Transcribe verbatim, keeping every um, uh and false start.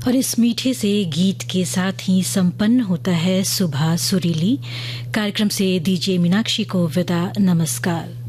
और इस मीठे से गीत के साथ ही संपन्न होता है सुबह सुरीली। कार्यक्रम से दीजिए मीनाक्षी को विदा। नमस्कार।